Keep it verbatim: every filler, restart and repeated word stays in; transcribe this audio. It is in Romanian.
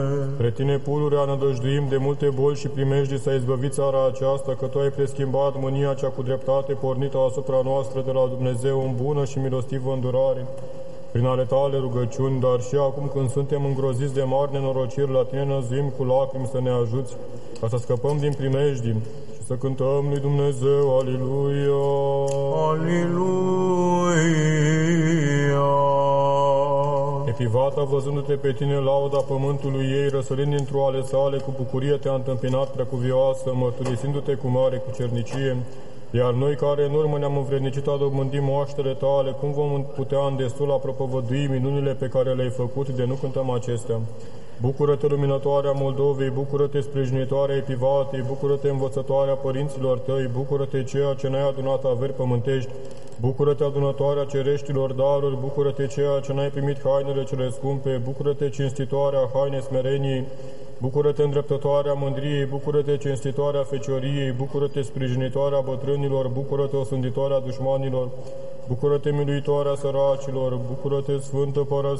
Spre tine pururea nădăjduim, de multe boli și primejdii să izbăvit țara aceasta, că tu ai preschimbat mânia cea cu dreptate pornită asupra noastră de la Dumnezeu în bună și milostivă îndurare, prin ale tale rugăciuni, dar și acum când suntem îngroziți de mari nenorociri, la tine năzuim cu lacrimi să ne ajuți, ca să scăpăm din primejdii și să cântăm lui Dumnezeu, Aliluia! Aliluia! Epivata, văzându-te pe tine, lauda pământului ei, răsărind dintr-o ale sale, cu bucurie te-a întâmpinat, preacuvioasă, mărturisindu-te cu mare cucernicie, iar noi care în urmă ne-am învrednicit a dobândi moaștele tale, cum vom putea îndestul a propovădui minunile pe care le-ai făcut, de nu cântăm acestea? Bucură-te, luminătoarea Moldovei, bucură-te, sprijinitoarea Epivatei, bucură-te, învățătoarea părinților tăi, bucură-te, ceea ce n-ai adunat averi pământești, bucură-te, adunătoarea cereștilor daruri, bucură-te, ceea ce n-ai primit hainele cele scumpe, bucură-te, cinstitoarea haine smereniei, bucură-te, îndreptătoarea mândriei, bucură-te, cinstitoarea fecioriei, bucură-te, sprijinitoarea bătrânilor, bucură-te, osânditoarea dușmanilor, bucură-te, miluitoarea săracilor, bucură-te, Sfântă Părăsie